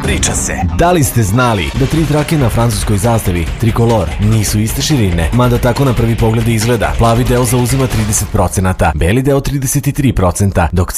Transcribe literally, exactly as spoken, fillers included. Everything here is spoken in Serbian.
priča se. Da li ste znali da tri trake na francuskoj zastavi, trikolor, nisu iste širine, mada tako na prvi pogled izgleda. Plavi deo zauzima trideset procenata, beli deo trideset tri procenata, dok